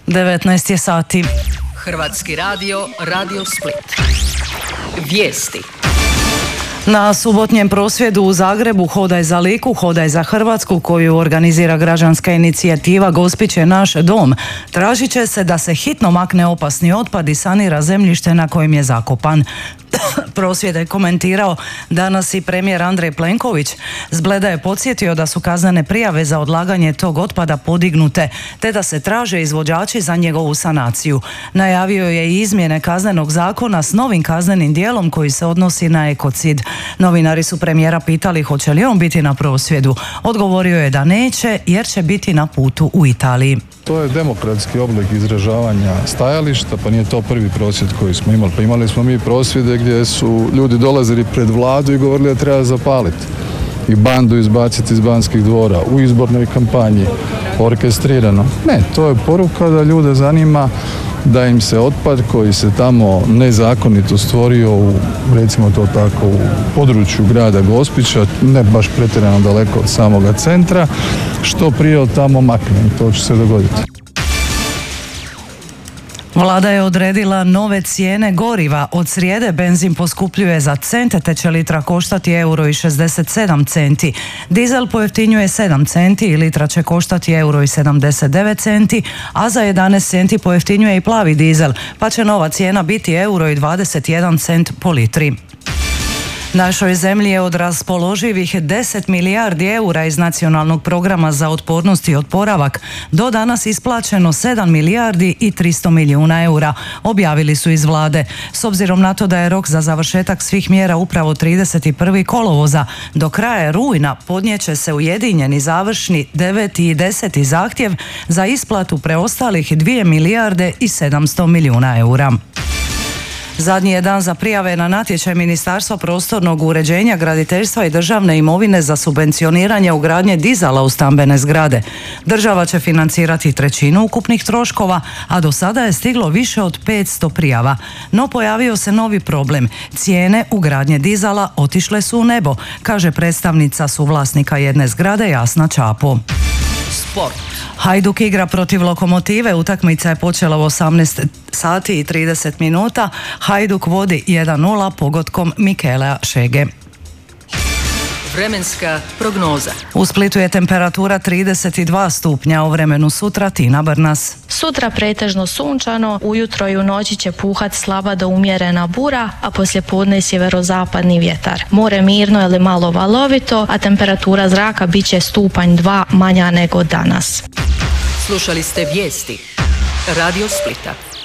19 je sati. Hrvatski radio, Radio Split. Vijesti. Na subotnjem prosvjedu u Zagrebu Hodaj za Liku, Hodaj za Hrvatsku, koju organizira građanska inicijativa Gospić je naš dom, tražit će se da se hitno makne opasni otpad i sanira zemljište na kojem je zakopan. Prosvjed je komentirao danas i premijer Andrej Plenković. Zbleda je podsjetio da su kaznene prijave za odlaganje tog otpada podignute, te da se traže izvođači za njegovu sanaciju. Najavio je i izmjene Kaznenog zakona s novim kaznenim dijelom koji se odnosi na ekocid. Novinari su premijera pitali hoće li on biti na prosvjedu. Odgovorio je da neće jer će biti na putu u Italiji. To je demokratski oblik izražavanja stajališta, pa nije to prvi prosvjed koji smo imali. Pa imali smo mi prosvjede gdje su ljudi dolazili pred vladu i govorili da treba zapaliti i bandu izbaciti iz Banskih dvora u izbornoj kampanji, orkestrirano. Ne, to je poruka da ljude zanima da im se otpad koji se tamo nezakonito stvorio u, recimo to tako, u području grada Gospića, ne baš pretjerano daleko od samoga centra, što prije od tamo makne. To će se dogoditi. Vlada je odredila nove cijene goriva. Od srijede benzin poskupljuje za cent, te će litra koštati €1,67. Dizel pojeftinjuje 7 centi i litra će koštati €1,79, a za 11 centi pojeftinjuje i plavi dizel, pa će nova cijena biti €1,21 po litri. Našoj zemlji je od raspoloživih 10 milijardi eura iz Nacionalnog programa za otpornost i oporavak do danas isplaćeno 7 milijardi i 300 milijuna eura, objavili su iz vlade. S obzirom na to da je rok za završetak svih mjera upravo 31. kolovoza, do kraja rujna podnijeće se ujedinjeni završni 9. i 10. zahtjev za isplatu preostalih 2 milijarde i 700 milijuna eura. Zadnji je dan za prijave na natječaj Ministarstva prostornog uređenja, graditeljstva i državne imovine za subvencioniranje ugradnje dizala u stambene zgrade. Država će financirati 1/3 ukupnih troškova, a do sada je stiglo više od 500 prijava. No pojavio se novi problem. Cijene ugradnje dizala otišle su u nebo, kaže predstavnica suvlasnika jedne zgrade Jasna Čapo. Sport. Hajduk igra protiv Lokomotive, utakmica je počela u 18 sati i 30 minuta. Hajduk vodi 1:0 pogodkom Mikelea Šege. Vremenska prognoza. U Splitu je temperatura 32 stupnja, u vremenu sutra Tina Brnas. Sutra pretežno sunčano, ujutro i u noći će puhat slaba do umjerena bura, a poslijepodne sjeverozapadni vjetar. More mirno ili malo valovito, a temperatura zraka bit će stupanj 2 manja nego danas. Slušali ste vijesti Radio Splita.